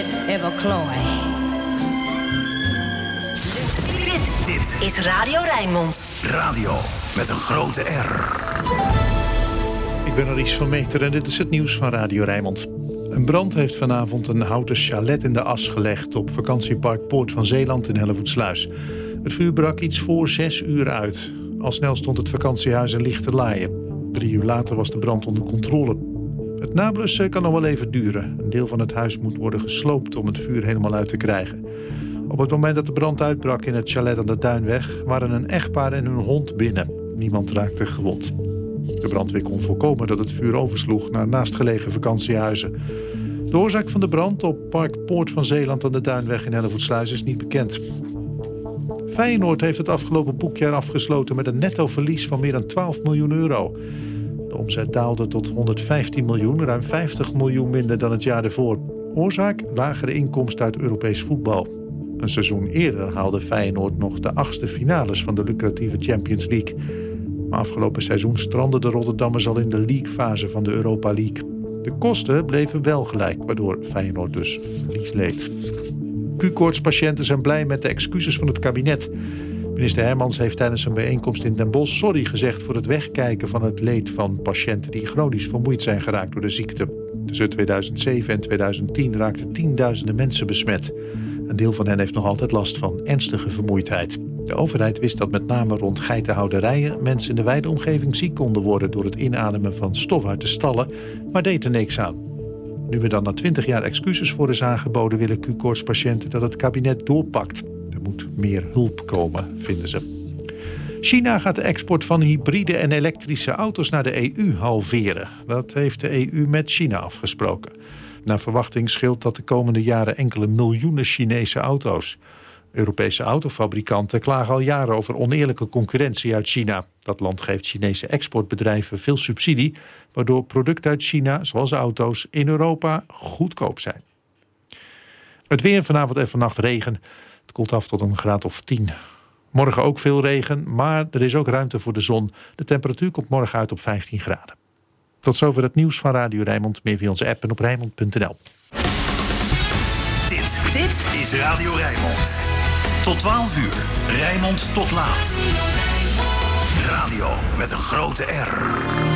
David Evercloy. Dit is Radio Rijnmond. Radio met een grote R. Ik ben Aries van Meter en dit is het nieuws van Radio Rijnmond. Een brand heeft vanavond een houten chalet in de as gelegd op vakantiepark Poort van Zeeland in Hellevoetsluis. Het vuur brak iets voor 6 uur uit. Al snel stond het vakantiehuis in lichte laaien. 3 uur later was de brand onder controle. Het nablussen kan nog wel even duren. Een deel van het huis moet worden gesloopt om het vuur helemaal uit te krijgen. Op het moment dat de brand uitbrak in het chalet aan de Duinweg waren een echtpaar en hun hond binnen. Niemand raakte gewond. De brandweer kon voorkomen dat het vuur oversloeg naar naastgelegen vakantiehuizen. De oorzaak van de brand op park Poort van Zeeland aan de Duinweg in Hellevoetsluis is niet bekend. Feyenoord heeft het afgelopen boekjaar afgesloten met een netto verlies van meer dan 12 miljoen euro. De omzet daalde tot 115 miljoen, ruim 50 miljoen minder dan het jaar ervoor. Oorzaak? Lagere inkomsten uit Europees voetbal. Een seizoen eerder haalde Feyenoord nog de 8e finales van de lucratieve Champions League. Maar afgelopen seizoen strandden de Rotterdammers al in de leaguefase van de Europa League. De kosten bleven wel gelijk, waardoor Feyenoord dus verlies leed. Q-koortspatiënten zijn blij met de excuses van het kabinet. Minister Hermans heeft tijdens een bijeenkomst in Den Bosch sorry gezegd voor het wegkijken van het leed van patiënten die chronisch vermoeid zijn geraakt door de ziekte. Tussen 2007 en 2010 raakten tienduizenden mensen besmet. Een deel van hen heeft nog altijd last van ernstige vermoeidheid. De overheid wist dat met name rond geitenhouderijen mensen in de wijde omgeving ziek konden worden door het inademen van stof uit de stallen, maar deed er niks aan. Nu er dan na 20 jaar excuses voor is aangeboden, willen Q-koortspatiënten dat het kabinet doorpakt. Er moet meer hulp komen, vinden ze. China gaat de export van hybride en elektrische auto's naar de EU halveren. Dat heeft de EU met China afgesproken. Naar verwachting scheelt dat de komende jaren enkele miljoenen Chinese auto's. Europese autofabrikanten klagen al jaren over oneerlijke concurrentie uit China. Dat land geeft Chinese exportbedrijven veel subsidie, waardoor producten uit China, zoals auto's, in Europa goedkoop zijn. Het weer vanavond en vannacht regen. Het koelt af tot een graad of 10. Morgen ook veel regen, maar er is ook ruimte voor de zon. De temperatuur komt morgen uit op 15 graden. Tot zover het nieuws van Radio Rijnmond. Meer via onze app en op Rijnmond.nl. Dit is Radio Rijnmond. Tot 12 uur. Rijnmond tot laat. Radio met een grote R.